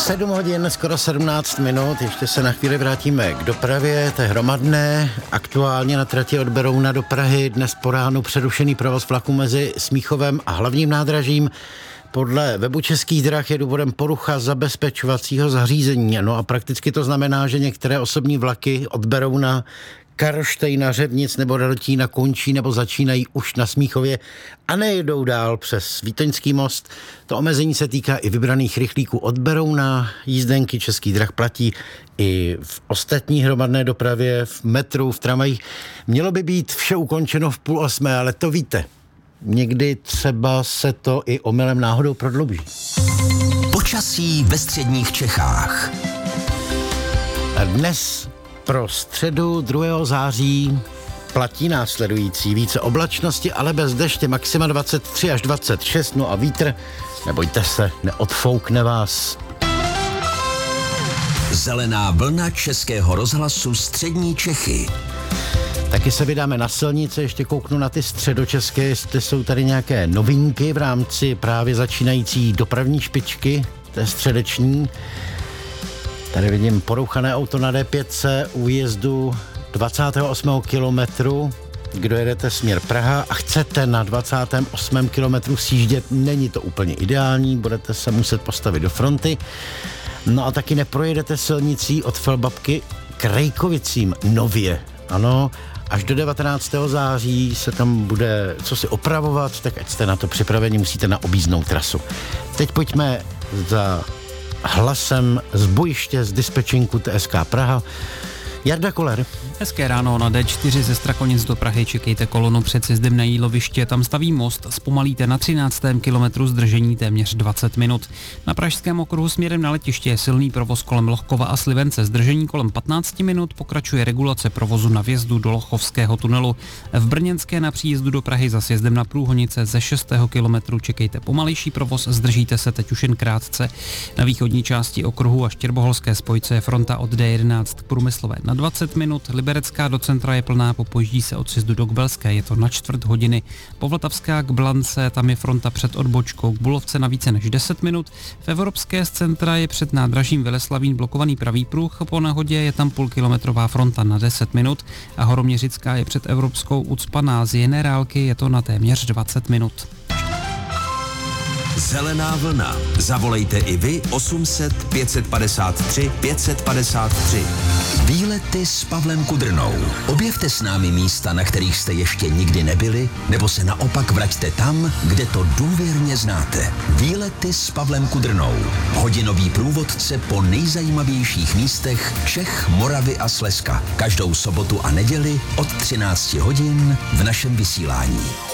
7 hodin, skoro 17 minut, ještě se na chvíli vrátíme k dopravě, to je hromadné, aktuálně na trati od Berouna do Prahy, dnes po ránu přerušený provoz vlaku mezi Smíchovem a hlavním nádražím. Podle webu Českých drah je důvodem porucha zabezpečovacího zařízení, no a prakticky to znamená, že některé osobní vlaky od Berouna, Karlštejna, Řevnic nebo Radotína končí nebo začínají už na Smíchově a nejedou dál přes Vítoňský most. To omezení se týká i vybraných rychlíků od Berouna. Jízdenky Českých drah platí i v ostatní hromadné dopravě, v metru, v tramvajích. Mělo by být vše ukončeno v 7:30, ale to víte. Někdy třeba se to i omylem náhodou prodlouží. Počasí ve středních Čechách. A dnes pro středu 2. září platí následující. Více oblačnosti, ale bez deště, maxima 23 až 26, no a vítr, nebojte se, neodfoukne vás. Zelená vlna Českého rozhlasu střední Čechy. Taky se vydáme na silnice, ještě kouknu na ty středočeské, jestli jsou tady nějaké novinky v rámci právě začínající dopravní špičky, té středeční. Tady vidím porouchané auto na D5 u výjezdu 28. kilometru. Kdo jedete směr Praha a chcete na 28. kilometru sjíždět, není to úplně ideální, budete se muset postavit do fronty. No a taky neprojedete silnicí od Felbabky k Rejkovicím nově. Ano, až do 19. září se tam bude co si opravovat, tak ať jste na to připraveni, musíte na objízdnou trasu. Teď pojďme za hlasem z bojiště z dispečinku TSK Praha. Jarda Koller. Hezké ráno, na D4 ze Strakonic do Prahy čekejte kolonu před sjezdem na Jíloviště, tam staví most, zpomalíte na 13. kilometru, zdržení téměř 20 minut. Na Pražském okruhu směrem na letiště je silný provoz kolem Lohkova a Slivence, zdržení kolem 15 minut, pokračuje regulace provozu na vjezdu do Lochovského tunelu. V Brněnské na příjezdu do Prahy za sjezdem na Průhonice ze 6. kilometru čekejte pomalejší provoz, zdržíte se teď už jen krátce. Na východní části okruhu a Štěrboholské spojce je fronta od D11 k Průmyslové na 20 minut, Liberecká do centra je plná, popojíždí se od sjezdu do Kbelské, je to na čtvrt hodiny. Povltavská k Blance, tam je fronta před odbočkou k Bulovce na více než 10 minut. V Evropské z centra je před nádražím Veleslavín blokovaný pravý pruh, po nehodě je tam půlkilometrová fronta na 10 minut a Horoměřická je před Evropskou ucpaná z Generálky, je to na téměř 20 minut. Zelená vlna. Zavolejte i vy 800 553 553. Výlety s Pavlem Kudrnou. Objevte s námi místa, na kterých jste ještě nikdy nebyli, nebo se naopak vraťte tam, kde to důvěrně znáte. Výlety s Pavlem Kudrnou. Hodinový průvodce po nejzajímavějších místech Čech, Moravy a Slezska. Každou sobotu a neděli od 13 hodin v našem vysílání.